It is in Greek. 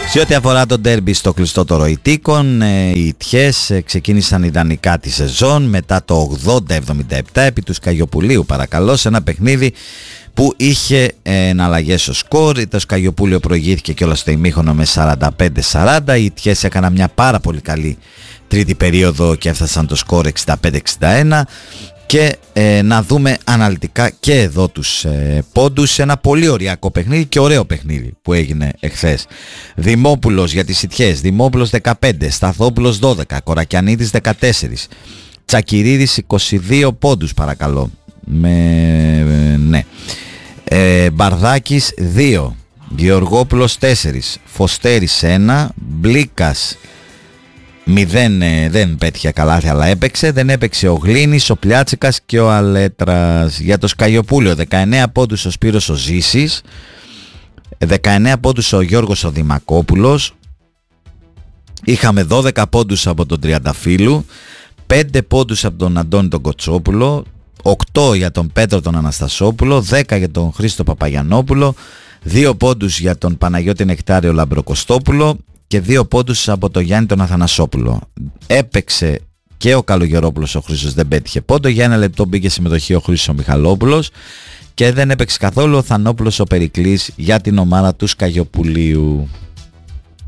Σε ό,τι αφορά το ντέρμπι στο κλειστό των Ροητίκων, οι Ιτιές ξεκίνησαν ιδανικά τη σεζόν μετά το 80-77 επί του Σκαγιοπουλίου, παρακαλώ, σε ένα παιχνίδι που είχε εναλλαγές στο σκορ. Το Σκαγιοπούλιο προηγήθηκε κιόλας στο ημίχρονο με 45-40. Οι Ιτιές έκαναν μια πάρα πολύ καλή τρίτη περίοδο και έφτασαν το σκορ 65-61. Και να δούμε αναλυτικά και εδώ τους πόντους σε ένα πολύ ωριακό παιχνίδι και ωραίο παιχνίδι που έγινε εχθές. Δημόπουλος για τις Ιτιές, Δημόπουλος 15, Σταθόπουλος 12, Κορακιανίδης 14, Τσακυρίδης 22 πόντους παρακαλώ. Ναι. Μπαρδάκης 2, Γεωργόπουλος 4, Φωστέρης 1, Μπλίκας 0, δεν πέτυχε καλάθι αλλά έπαιξε. Δεν έπαιξε ο Γλίνης, ο Πλιάτσικας και ο Αλέτρας. Για το Σκαγιοπούλιο 19 πόντους ο Σπύρος ο Ζήσης, 19 πόντους ο Γιώργος ο Δημακόπουλος. Είχαμε 12 πόντους από τον Τριανταφύλου, 5 πόντους από τον Αντώνη τον Κοτσόπουλο, 8 για τον Πέτρο τον Αναστασόπουλο, 10 για τον Χρήστο Παπαγιαννόπουλο, 2 πόντους για τον Παναγιώτη Νεκτάριο Λαμπροκοστόπουλο και 2 πόντους από τον Γιάννη τον Αθανασόπουλο. Έπαιξε και ο Καλογερόπουλος ο Χρήστος, δεν πέτυχε πόντο. Για ένα λεπτό μπήκε συμμετοχή ο Χρήστος ο Μιχαλόπουλος και δεν έπαιξε καθόλου ο Θανόπουλος ο Περικλής για την ομάδα του Σκαγιοπουλίου.